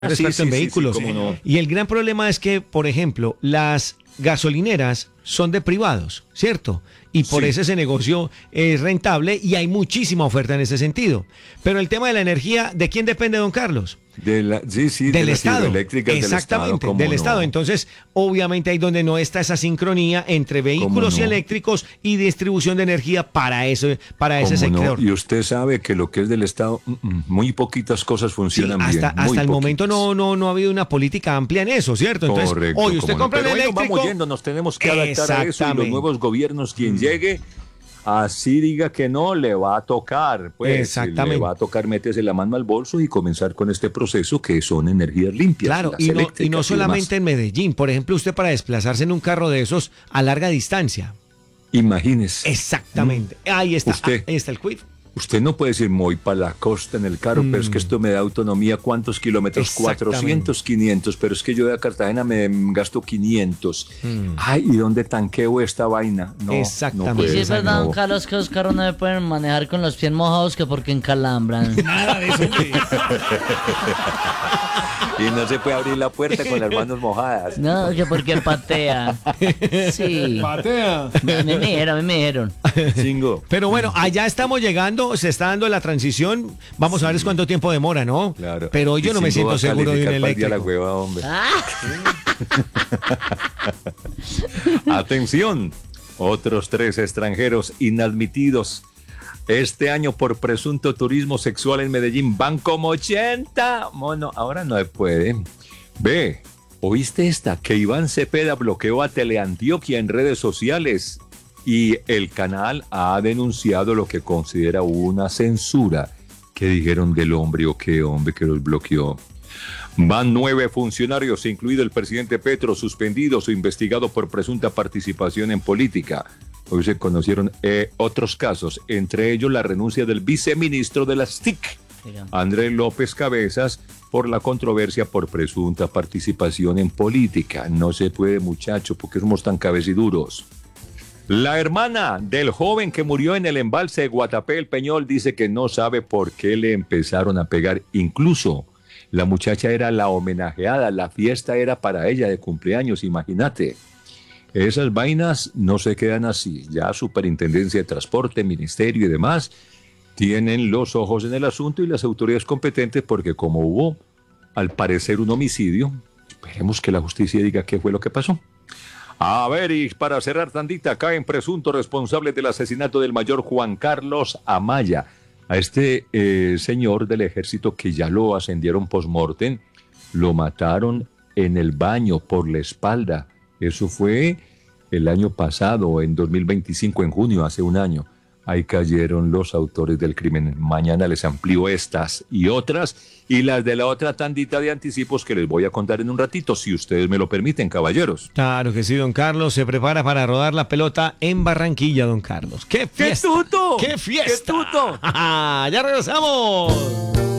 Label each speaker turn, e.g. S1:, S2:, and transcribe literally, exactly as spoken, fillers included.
S1: Sí,
S2: experto
S1: sí,
S2: en
S1: sí, sí,
S2: vehículos.
S1: cómo no.
S2: Y el gran problema es que, por ejemplo, las gasolineras son de privados, ¿cierto? Y por
S1: Sí.
S2: eso ese negocio es rentable y hay muchísima oferta en ese sentido. Pero el tema de la energía, ¿de quién depende, don Carlos?
S1: De la, sí, sí, de
S2: Del
S1: las
S2: Estado.
S1: hidroeléctricas del Estado,
S2: Exactamente,
S1: ¿cómo
S2: del
S1: no?
S2: Estado. Entonces, obviamente ahí donde no está esa sincronía entre vehículos y
S1: no?
S2: eléctricos y distribución de energía para ese, para ese
S1: ¿Cómo no?
S2: sector.
S1: Y usted sabe que lo que es del Estado, mm, mm, muy poquitas cosas
S2: Sí,
S1: funcionan
S2: hasta,
S1: bien. muy
S2: hasta el
S1: poquitas.
S2: momento no, no, no ha habido una política amplia en eso, ¿cierto? Entonces,
S1: Correcto.
S2: oye, usted
S1: cómo no.
S2: compra el
S1: Pero bueno,
S2: eléctrico.
S1: vamos yendo, nos tenemos que adaptar a eso y los
S2: Exactamente.
S1: nuevos gobiernos, quien llegue, así diga que no, le va a tocar. Pues
S2: Exactamente.
S1: le va a tocar meterse la mano al bolso y comenzar con este proceso que son energías limpias.
S2: Claro,
S1: las
S2: y no, y
S1: eléctricas
S2: no
S1: demás.
S2: solamente en Medellín. Por ejemplo, usted para desplazarse en un carro de esos a larga distancia.
S1: Imagínese.
S2: Exactamente. Ahí está.
S1: Usted.
S2: Ahí está el quid.
S1: Usted no puede decir, me voy para la costa en el carro, pero es que esto me da autonomía. ¿Cuántos kilómetros?
S2: Exactamente.
S1: cuatrocientos, quinientos, pero es que yo de Cartagena me gasto quinientos.
S2: Mm.
S1: Ay, ¿y dónde tanqueo esta vaina? No,
S2: Exactamente.
S1: no
S3: Y
S1: puede
S3: si es
S1: ser,
S3: verdad,
S1: no.
S3: Carlos, que los carros no se pueden manejar con los pies mojados que porque encalambran.
S2: Nada de eso.
S1: Y no se puede abrir la puerta con las manos mojadas.
S3: No, que porque patea. Sí.
S2: Patea.
S3: A mí me dijeron, a mí me dijeron.
S1: Chingo.
S2: Pero bueno, allá estamos llegando, se está dando la transición. Vamos a ver es cuánto tiempo demora, ¿no?
S1: Claro.
S2: Pero yo
S1: Y
S2: no me
S1: Chingo
S2: siento
S1: va a
S2: seguro de un
S1: calificar para el día
S2: eléctrico.
S1: la hueva, hombre.
S3: Ah,
S1: Atención, otros tres extranjeros inadmitidos este año por presunto turismo sexual en Medellín van como ochenta. Mono, ahora no se puede. Ve, ¿oíste esta? Que Iván Cepeda bloqueó a Teleantioquia en redes sociales y el canal ha denunciado lo que considera una censura. ¿Qué dijeron del hombre o qué hombre que los bloqueó? Van nueve funcionarios, incluido el presidente Petro, suspendidos o investigados por presunta participación en política. Hoy se conocieron eh, otros casos, entre ellos la renuncia del viceministro de las T I C,
S3: diga.
S1: Andrés López Cabezas, por la controversia por presunta participación en política. No se puede, muchacho, porque somos tan cabeciduros. La hermana del joven que murió en el embalse de Guatapé, el Peñol, dice que no sabe por qué le empezaron a pegar. Incluso la muchacha era la homenajeada, la fiesta era para ella de cumpleaños, imagínate. Esas vainas no se quedan así. Ya Superintendencia de Transporte, Ministerio y demás tienen los ojos en el asunto y las autoridades competentes, porque como hubo, al parecer, un homicidio, esperemos que la justicia diga qué fue lo que pasó. A ver, y para cerrar tandita, caen presuntos responsables del asesinato del mayor Juan Carlos Amaya. A este eh, señor del ejército que ya lo ascendieron post-mortem, lo mataron en el baño por la espalda. Eso fue el año pasado, en dos mil veinticinco, en junio, hace un año. Ahí cayeron los autores del crimen. Mañana les amplío estas y otras, y las de la otra tandita de anticipos que les voy a contar en un ratito, si ustedes me lo permiten, caballeros.
S2: Claro que sí, don Carlos se prepara para rodar la pelota en Barranquilla, don Carlos. ¡Qué fiesta!
S1: tuto!
S2: ¡Qué fiesta!
S1: ¡Qué tuto!
S2: ¡Ya regresamos!